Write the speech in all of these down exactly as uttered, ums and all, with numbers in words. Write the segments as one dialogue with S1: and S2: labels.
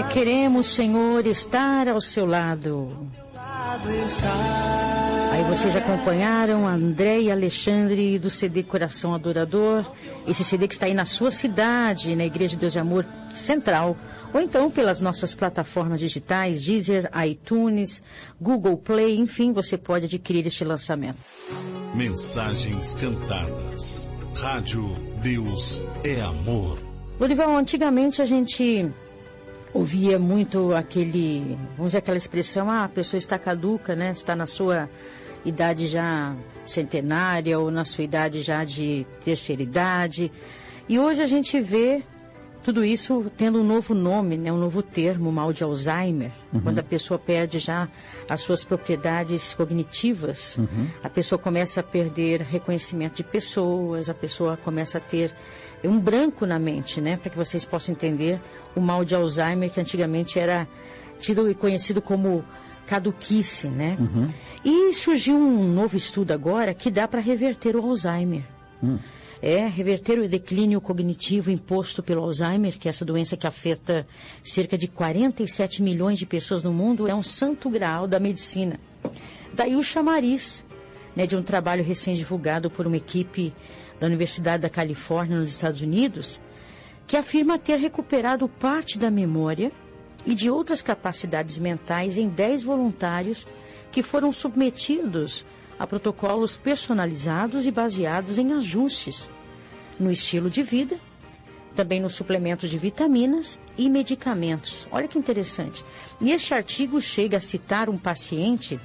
S1: Queremos, Senhor, estar ao seu lado. Aí vocês acompanharam a André e Alexandre do C D Coração Adorador. Esse C D que está aí na sua cidade, na Igreja de Deus de Amor Central. Ou então pelas nossas plataformas digitais, Deezer, iTunes, Google Play, enfim, você pode adquirir este lançamento.
S2: Mensagens cantadas. Rádio Deus é Amor.
S1: Lorival, antigamente a gente ouvia muito aquele, vamos dizer, aquela expressão, ah, a pessoa está caduca, né? Está na sua idade já centenária ou na sua idade já de terceira idade. E hoje a gente vê tudo isso tendo um novo nome, né? Um novo termo, mal de Alzheimer. Uhum. Quando a pessoa perde já as suas propriedades cognitivas, uhum. a pessoa começa a perder reconhecimento de pessoas, a pessoa começa a ter um branco na mente, né? Para que vocês possam entender o mal de Alzheimer, que antigamente era tido e conhecido como caduquice, né? Uhum. E surgiu um novo estudo agora que dá para reverter o Alzheimer. Uhum. É, reverter o declínio cognitivo imposto pelo Alzheimer, que é essa doença que afeta cerca de quarenta e sete milhões de pessoas no mundo, é um santo graal da medicina. Daí o chamariz, né, de um trabalho recém-divulgado por uma equipe da Universidade da Califórnia, nos Estados Unidos, que afirma ter recuperado parte da memória e de outras capacidades mentais em dez voluntários que foram submetidos a protocolos personalizados e baseados em ajustes no estilo de vida, também nos suplementos de vitaminas e medicamentos. Olha que interessante. E este artigo chega a citar um paciente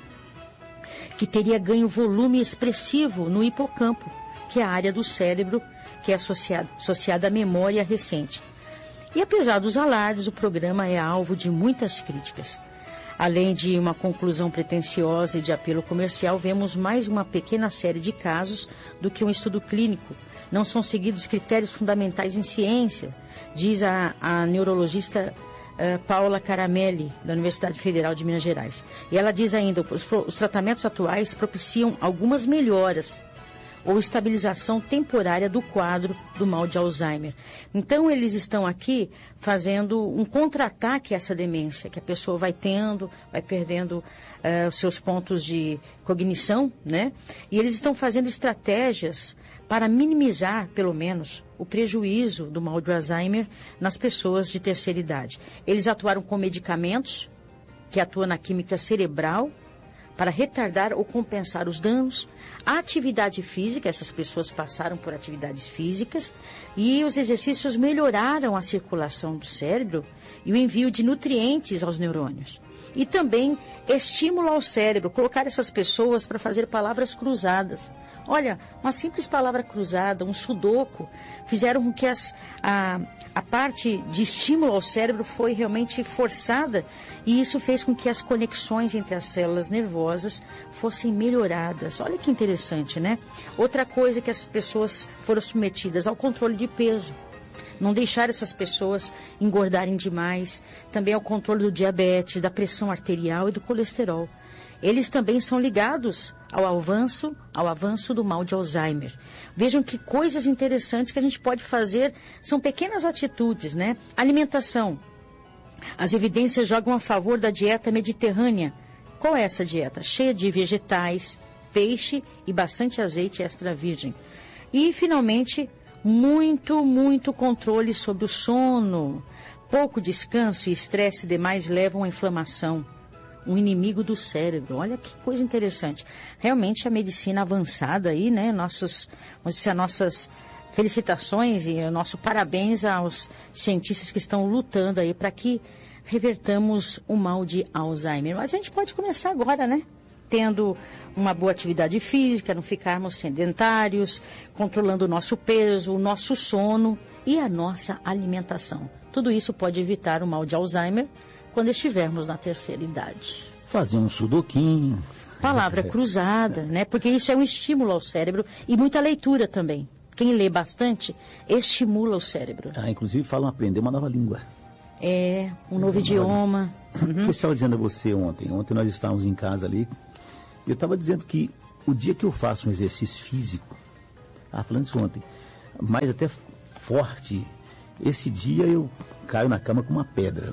S1: que teria ganho volume expressivo no hipocampo, que é a área do cérebro que é associada, associada à memória recente. E apesar dos alardes, o programa é alvo de muitas críticas. Além de uma conclusão pretensiosa e de apelo comercial, vemos mais uma pequena série de casos do que um estudo clínico. Não são seguidos critérios fundamentais em ciência, diz a, a neurologista uh, Paula Caramelli, da Universidade Federal de Minas Gerais. E ela diz ainda que os, os tratamentos atuais propiciam algumas melhoras ou estabilização temporária do quadro do mal de Alzheimer. Então, eles estão aqui fazendo um contra-ataque a essa demência, que a pessoa vai tendo, vai perdendo uh, os seus pontos de cognição, né? E eles estão fazendo estratégias para minimizar, pelo menos, o prejuízo do mal de Alzheimer nas pessoas de terceira idade. Eles atuaram com medicamentos que atuam na química cerebral, para retardar ou compensar os danos. A atividade física, essas pessoas passaram por atividades físicas e os exercícios melhoraram a circulação do cérebro e o envio de nutrientes aos neurônios. E também estímulo ao cérebro, colocar essas pessoas para fazer palavras cruzadas. Olha, uma simples palavra cruzada, um sudoku, fizeram com que as, a, a parte de estímulo ao cérebro foi realmente forçada e isso fez com que as conexões entre as células nervosas fossem melhoradas. Olha que interessante, né? Outra coisa que as pessoas foram submetidas ao controle de peso. Não deixar essas pessoas engordarem demais, também ao controle do diabetes, da pressão arterial e do colesterol. Eles também são ligados ao avanço, ao avanço do mal de Alzheimer. Vejam que coisas interessantes que a gente pode fazer, são pequenas atitudes, né? Alimentação. As evidências jogam a favor da dieta mediterrânea. Qual é essa dieta? Cheia de vegetais, peixe e bastante azeite extra virgem. E, finalmente, muito, muito controle sobre o sono. Pouco descanso e estresse demais levam à inflamação. Um inimigo do cérebro. Olha que coisa interessante. Realmente a medicina avançada aí, né? Nossos, vamos dizer, nossas felicitações e o nosso parabéns aos cientistas que estão lutando aí para que revertamos o mal de Alzheimer. Mas a gente pode começar agora, né? Tendo uma boa atividade física, não ficarmos sedentários, controlando o nosso peso, o nosso sono e a nossa alimentação. Tudo isso pode evitar o mal de Alzheimer quando estivermos na terceira idade.
S3: Fazer um sudoquinho.
S1: Palavra cruzada, né? Porque isso é um estímulo ao cérebro e muita leitura também. Quem lê bastante estimula o cérebro.
S3: Ah, inclusive falam aprender uma nova língua.
S1: É, um novo idioma.
S3: Uhum. Eu estava dizendo a você ontem, ontem nós estávamos em casa ali, e eu estava dizendo que o dia que eu faço um exercício físico, ah, falando isso ontem, mais até forte, esse dia eu caio na cama com uma pedra, né?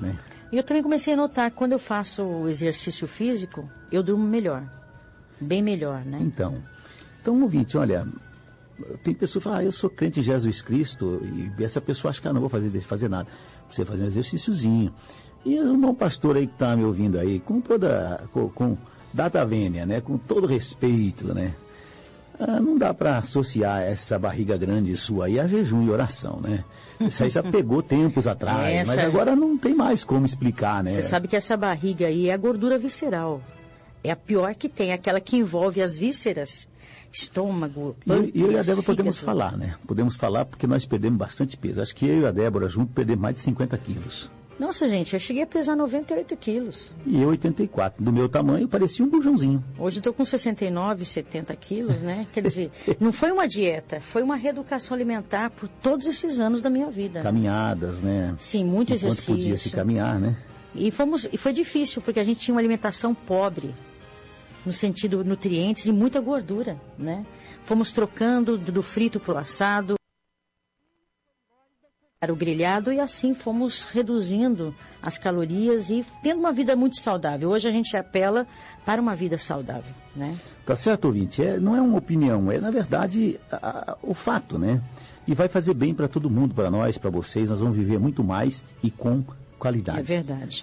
S1: E eu também comecei a notar que quando eu faço o exercício físico, eu durmo melhor. Bem melhor, né?
S3: Então, então ouvinte, olha, tem pessoa que fala, ah, eu sou crente em Jesus Cristo, e essa pessoa acha que ah, não vou fazer, fazer nada. Você fazer um exercíciozinho. E o irmão pastor aí que está me ouvindo aí, com toda, com, com data vênia, né? Com todo respeito, né? Ah, não dá para associar essa barriga grande sua aí a jejum e oração, né? Isso aí já pegou tempos atrás, essa... mas agora não tem mais como explicar, né?
S1: Você sabe que essa barriga aí é a gordura visceral. É a pior que tem, aquela que envolve as vísceras, estômago, pâncreas,
S3: E eu e a Débora
S1: fígado.
S3: podemos falar, né? Podemos falar porque nós perdemos bastante peso. Acho que eu e a Débora juntos perdemos mais de cinquenta quilos.
S1: Nossa, gente, eu cheguei a pesar noventa e oito quilos.
S3: E eu oitenta e quatro. Do meu tamanho, parecia um bujãozinho.
S1: Hoje eu estou com sessenta e nove, setenta quilos, né? Quer dizer, não foi uma dieta, foi uma reeducação alimentar por todos esses anos da minha vida.
S3: Caminhadas, né?
S1: Sim, muito
S3: Enquanto
S1: exercício.
S3: podia se caminhar, né?
S1: E, fomos, e foi difícil, porque a gente tinha uma alimentação pobre, no sentido nutrientes e muita gordura, né? Fomos trocando do frito para o assado, para o grelhado, e assim fomos reduzindo as calorias e tendo uma vida muito saudável. Hoje a gente apela para uma vida saudável, né?
S3: Tá certo, ouvinte? É, não é uma opinião, é na verdade a, a, o fato, né? E vai fazer bem para todo mundo, para nós, para vocês. Nós vamos viver muito mais e com qualidade.
S1: É verdade.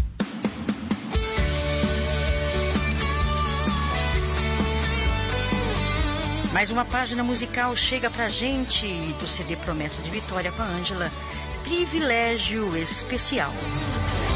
S1: Mais uma página musical chega pra gente do C D Promessa de Vitória com a Ângela, Privilégio Especial.